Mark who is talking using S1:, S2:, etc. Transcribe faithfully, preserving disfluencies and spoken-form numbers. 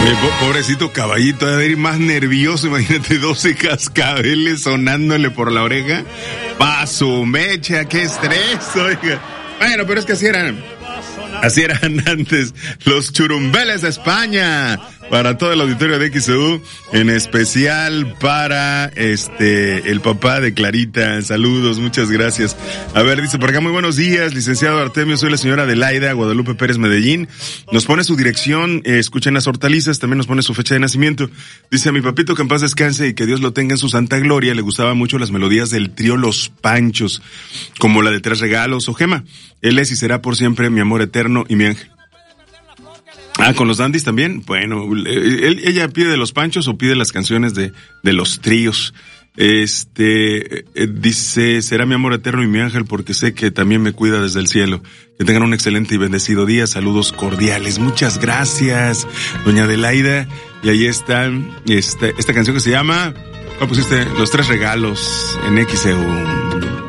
S1: Oye, po- pobrecito caballito, debe ir más nervioso, imagínate doce cascabeles sonándole por la oreja. Pa' su mecha, qué estrés, oiga. Bueno, pero es que así eran, así eran antes los churumbeles de España. Para todo el auditorio de X E U, en especial para este el papá de Clarita. Saludos, muchas gracias. A ver, dice por acá, muy buenos días, licenciado Artemio, soy la señora Adelaida Guadalupe Pérez Medellín. Nos pone su dirección, eh, escuchen las hortalizas, también nos pone su fecha de nacimiento. Dice a mi papito que en paz descanse y que Dios lo tenga en su santa gloria, le gustaban mucho las melodías del trío Los Panchos, como la de Tres Regalos o Gema. Él es y será por siempre mi amor eterno y mi ángel. Ah, ¿con los dandis también? Bueno, él, ella pide de Los Panchos o pide las canciones de, de los tríos. Este, eh, dice, será mi amor eterno y mi ángel porque sé que también me cuida desde el cielo. Que tengan un excelente y bendecido día. Saludos cordiales. Muchas gracias, doña Adelaida. Y ahí está esta, esta canción que se llama, ¿cómo pusiste? Los Tres Regalos en X E U.